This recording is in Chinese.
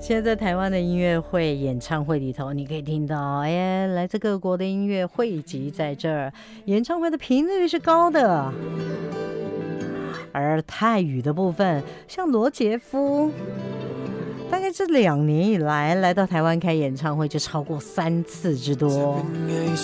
现在在台湾的音乐会演唱会里头，你可以听到来自各国的音乐汇集在这儿，演唱会的频率是高的。而泰语的部分，像罗杰夫大概这2年以来来到台湾开演唱会就超过3次之多。